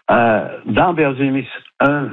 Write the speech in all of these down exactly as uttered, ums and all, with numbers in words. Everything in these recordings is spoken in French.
Euh, dans Bergémis un,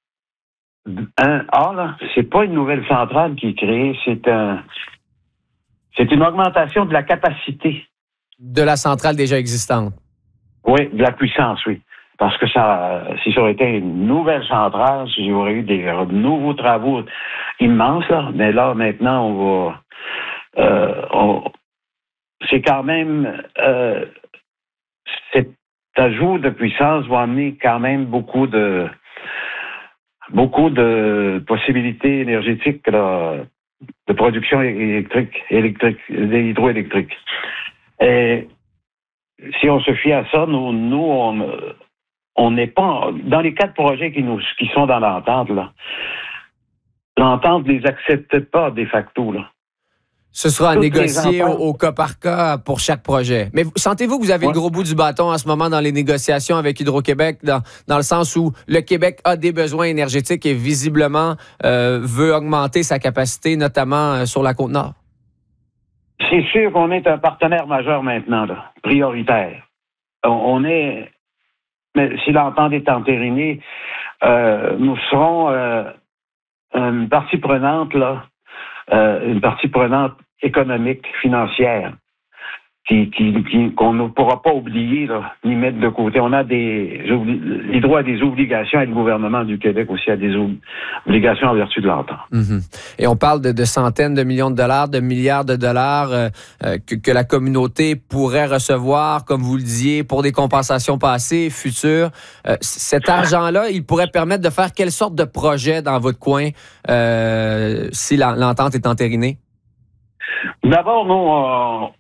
un A, là, c'est pas une nouvelle centrale qui est créée, c'est un, c'est une augmentation de la capacité. De la centrale déjà existante. Oui, de la puissance, oui. Parce que ça, si ça aurait été une nouvelle centrale, si j'aurais eu des nouveaux travaux immenses, là, mais là, maintenant, on va... Euh, on, c'est quand même... Euh, cet ajout de puissance va amener quand même beaucoup de... beaucoup de possibilités énergétiques là, de production électrique, électrique, hydroélectrique. Et si on se fie à ça, nous, nous on... On n'est pas... Dans les quatre projets qui, nous, qui sont dans l'entente, là, l'entente ne les accepte pas de facto, là. Ce sera à Toutes négocier au, ententes... au cas par cas pour chaque projet. Mais sentez-vous que vous avez ouais. le gros bout du bâton en ce moment dans les négociations avec Hydro-Québec, dans, dans le sens où le Québec a des besoins énergétiques et visiblement euh, veut augmenter sa capacité, notamment euh, sur la Côte-Nord? C'est sûr qu'on est un partenaire majeur maintenant, là, prioritaire. On, on est... Mais si l'entente est entérinée, euh, nous serons euh, une partie prenante, là, euh, une partie prenante économique, financière, qui, qui, qui, qu'on ne pourra pas oublier, là, ni mettre de côté. On a des... L'Hydro a des obligations et le gouvernement du Québec aussi a des obligations en vertu de l'entente. Mm-hmm. Et on parle de, de centaines de millions de dollars, de milliards de dollars euh, que, que la communauté pourrait recevoir, comme vous le disiez, pour des compensations passées, futures. Euh, cet argent-là, il pourrait permettre de faire quelle sorte de projet dans votre coin euh, si la, l'entente est entérinée? D'abord, nous... Euh,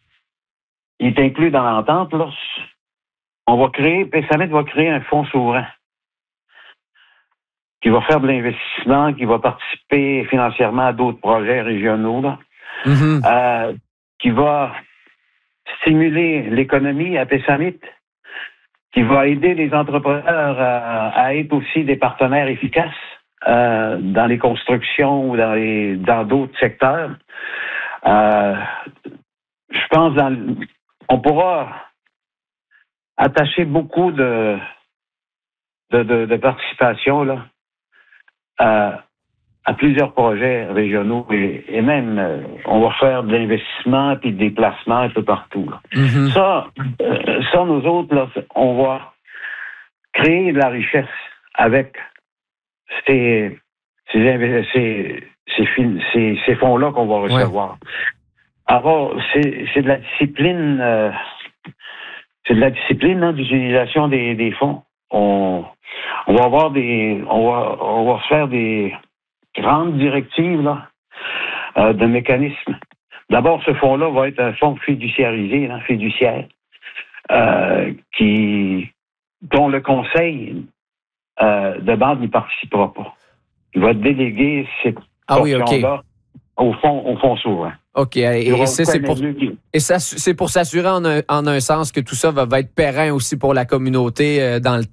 il est inclus dans l'entente, là. On va créer, Pessamit va créer un fonds souverain qui va faire de l'investissement, qui va participer financièrement à d'autres projets régionaux, là, mm-hmm. euh, qui va stimuler l'économie à Pessamit, qui va aider les entrepreneurs à, à être aussi des partenaires efficaces euh, dans les constructions ou dans les dans d'autres secteurs. Euh, je pense dans on pourra attacher beaucoup de, de, de, de participation là, à, à plusieurs projets régionaux et, et même euh, on va faire de l'investissement puis des placements un peu partout. Là. Mm-hmm. Ça, euh, ça, nous autres, là, on va créer de la richesse avec ces, ces, ces, ces, ces, ces fonds-là qu'on va recevoir. Ouais. Alors, c'est, c'est de la discipline, euh, c'est de la discipline hein, d'utilisation des, des fonds. On, on va avoir des, on va, on va faire des grandes directives là, euh, de mécanismes. D'abord, ce fonds-là va être un fonds fiduciarisé, hein, fiduciaire, euh, qui, dont le conseil euh, de base n'y participera pas. Il va déléguer cette ah portion-là oui, okay. au fond, au fond souverain. OK. Et, et, ça, c'est pour, et ça, c'est pour s'assurer en un, en un sens que tout ça va, va être périn aussi pour la communauté euh, dans le